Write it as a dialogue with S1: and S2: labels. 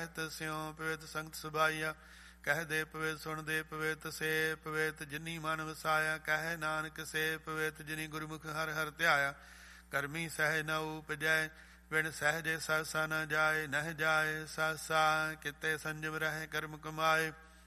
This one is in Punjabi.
S1: ਕਹਿਤ ਸਿਉ ਪਵਿੱਤ ਸੰਗਤ ਸੁਭਾਈਆ। ਕਹਿ ਦੇ ਪਵਿੱਤ ਸੁਣ ਦੇ ਪਵਿੱਤ ਸੇ ਪਵਿੱਤ ਜਿਨੀ ਮਨ ਵਸਾਇਆ। ਕਹਿ ਨਾਨਕ ਸੇ ਪਵਿੱਤ ਜਿਨੀ ਗੁਰਮੁਖ ਹਰਿ ਹਰਿ ਧਿਆਇਆ। ਕਰਮੀ ਸਹਿਜ ਨ ਉਪਜੈ ਬਿਨ ਸਹਿਜੇ ਸਹਸਾ ਨ ਜਾਏ। ਨਹਿ ਜਾਏ ਸਹਸਾ ਕਿਤੇ ਸੰਜਮ ਰਹਿ ਕਰਮ ਕਮਾਏ।